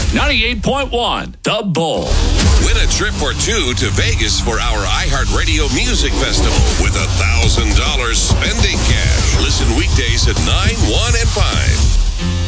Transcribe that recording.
98.1 The Bull. Win a trip for two to Vegas for our iHeartRadio Music Festival with $1,000 spending cash. Listen weekdays at 9, 1, and 5.